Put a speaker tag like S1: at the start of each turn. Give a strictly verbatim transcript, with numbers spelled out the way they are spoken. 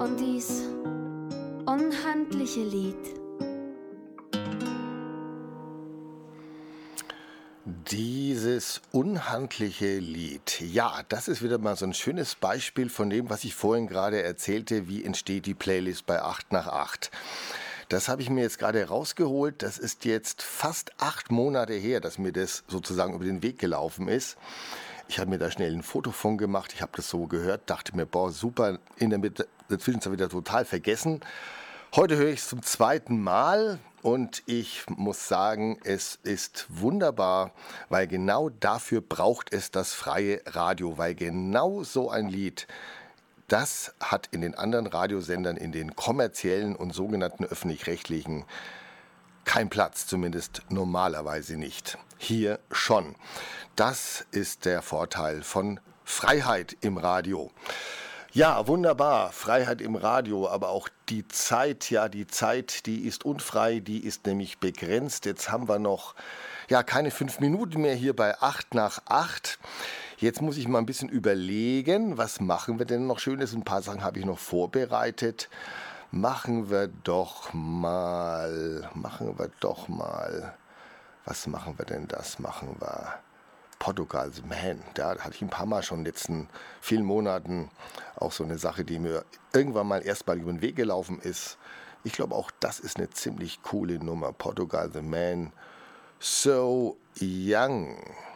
S1: Und dies unhandliche Lied.
S2: Dieses unhandliche Lied. Ja, das ist wieder mal so ein schönes Beispiel von dem, was ich vorhin gerade erzählte, wie entsteht die Playlist bei acht nach acht. Das habe ich mir jetzt gerade rausgeholt. Das ist jetzt fast acht Monate her, dass mir das sozusagen über den Weg gelaufen ist. Ich habe mir da schnell ein Foto von gemacht. Ich habe das so gehört, dachte mir, boah, super, in der, Mitte, der Zwischenzeit wieder total vergessen. Heute höre ich es zum zweiten Mal und ich muss sagen, es ist wunderbar, weil genau dafür braucht es das freie Radio, weil genau so ein Lied, das hat in den anderen Radiosendern, in den kommerziellen und sogenannten öffentlich-rechtlichen, keinen Platz, zumindest normalerweise nicht. Hier schon. Das ist der Vorteil von Freiheit im Radio. Ja, wunderbar, Freiheit im Radio, aber auch die Zeit, ja, die Zeit, die ist unfrei, die ist nämlich begrenzt. Jetzt haben wir noch, ja, keine fünf Minuten mehr hier bei acht nach acht. Jetzt muss ich mal ein bisschen überlegen, was machen wir denn noch Schönes? Ein paar Sachen habe ich noch vorbereitet. Machen wir doch mal, machen wir doch mal, was machen wir denn das? Machen wir Portugal, Man, da hatte ich ein paar Mal schon in den letzten vielen Monaten auch so eine Sache, die mir irgendwann mal erstmal über den Weg gelaufen ist. Ich glaube, auch das ist eine ziemlich coole Nummer. Portugal, The Man, So Young.